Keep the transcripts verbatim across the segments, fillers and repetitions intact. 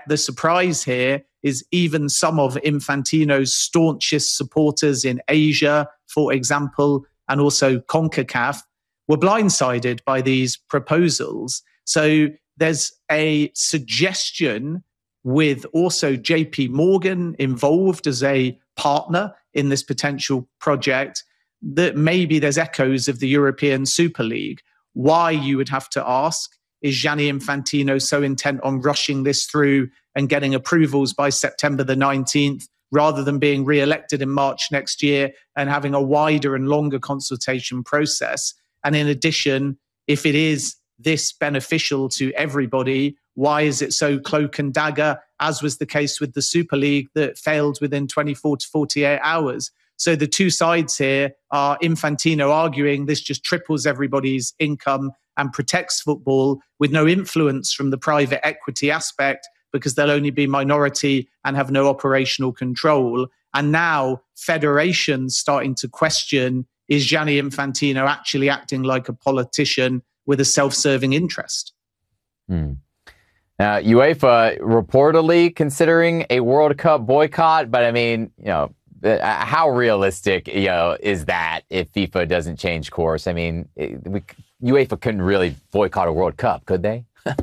the surprise here is even some of Infantino's staunchest supporters in Asia, for example, and also CONCACAF, were blindsided by these proposals. So there's a suggestion with also J P Morgan involved as a partner in this potential project that maybe there's echoes of the European Super League. Why, you would have to ask, is Gianni Infantino so intent on rushing this through and getting approvals by September the nineteenth rather than being re-elected in March next year and having a wider and longer consultation process? And in addition, if it is this beneficial to everybody, why is it so cloak and dagger, as was the case with the Super League that failed within twenty-four to forty-eight hours? So the two sides here are Infantino arguing this just triples everybody's income and protects football with no influence from the private equity aspect because they'll only be minority and have no operational control. And now federations starting to question, is Gianni Infantino actually acting like a politician with a self-serving interest? Hmm. Now, UEFA reportedly considering a World Cup boycott, but I mean, you know, how realistic, you know, is that if FIFA doesn't change course? I mean, we, UEFA couldn't really boycott a World Cup, could they?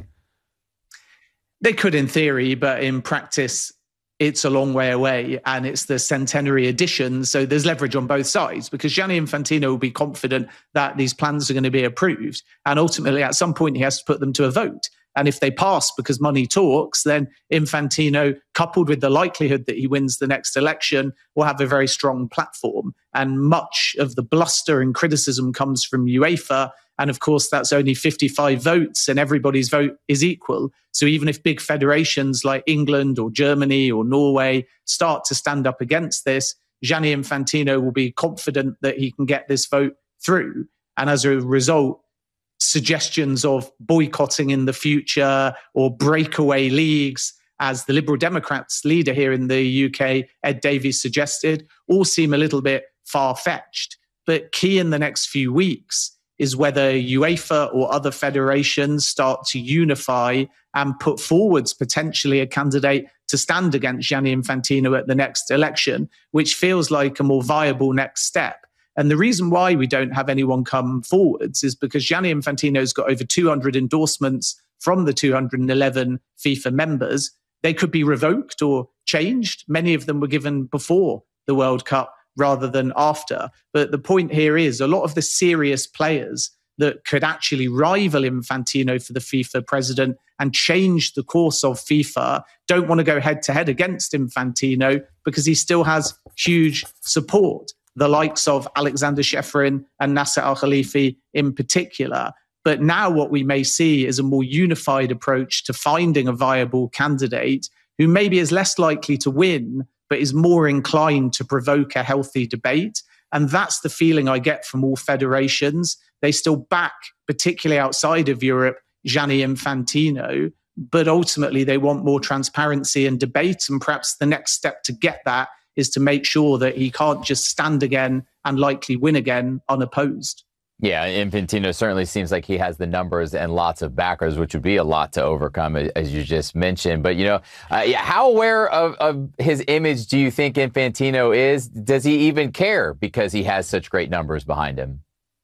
They could in theory, but in practice, it's a long way away and it's the centenary edition. So there's leverage on both sides because Gianni Infantino will be confident that these plans are going to be approved. And ultimately, at some point, he has to put them to a vote. And if they pass because money talks, then Infantino, coupled with the likelihood that he wins the next election, will have a very strong platform. And much of the bluster and criticism comes from UEFA. And of course, that's only fifty-five votes and everybody's vote is equal. So even if big federations like England or Germany or Norway start to stand up against this, Gianni Infantino will be confident that he can get this vote through. And as a result, suggestions of boycotting in the future or breakaway leagues, as the Liberal Democrats leader here in the U K, Ed Davies, suggested, all seem a little bit far-fetched. But key in the next few weeks is whether UEFA or other federations start to unify and put forwards potentially a candidate to stand against Gianni Infantino at the next election, which feels like a more viable next step. And the reason why we don't have anyone come forwards is because Gianni Infantino's got over two hundred endorsements from the two hundred eleven FIFA members. They could be revoked or changed. Many of them were given before the World Cup rather than after. But the point here is a lot of the serious players that could actually rival Infantino for the FIFA president and change the course of FIFA don't want to go head to head against Infantino because he still has huge support, the likes of Alexander Shefrin and Nasser Al-Khelaifi in particular. But now what we may see is a more unified approach to finding a viable candidate who maybe is less likely to win, but is more inclined to provoke a healthy debate. And that's the feeling I get from all federations. They still back, particularly outside of Europe, Gianni Infantino, but ultimately they want more transparency and debate. And perhaps the next step to get that is to make sure that he can't just stand again and likely win again unopposed. Yeah, Infantino certainly seems like he has the numbers and lots of backers, which would be a lot to overcome, as you just mentioned. But, you know, uh, how aware of, of his image do you think Infantino is? Does he even care because he has such great numbers behind him?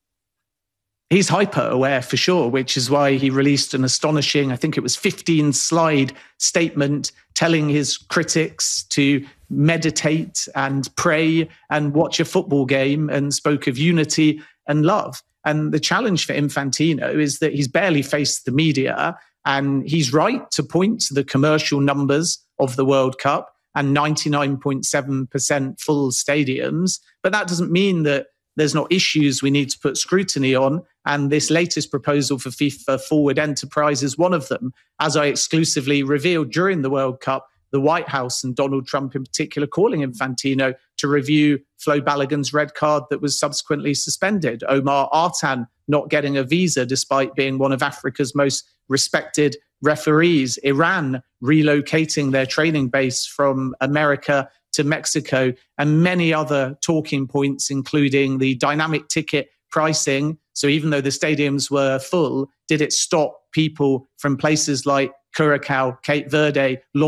He's hyper aware for sure, which is why he released an astonishing, I think it was fifteen slide statement telling his critics to meditate and pray and watch a football game, and spoke of unity and love. And the challenge for Infantino is that he's barely faced the media, and he's right to point to the commercial numbers of the World Cup and ninety-nine point seven percent full stadiums. But that doesn't mean that there's not issues we need to put scrutiny on. And this latest proposal for FIFA Forward Enterprise is one of them. As I exclusively revealed during the World Cup, the White House and Donald Trump in particular calling Infantino to review Flo Balogun's red card that was subsequently suspended. Omar Artan not getting a visa despite being one of Africa's most respected referees. Iran relocating their training base from America to Mexico, and many other talking points, including the dynamic ticket pricing. So even though the stadiums were full, did it stop people from places like Curacao, Cape Verde,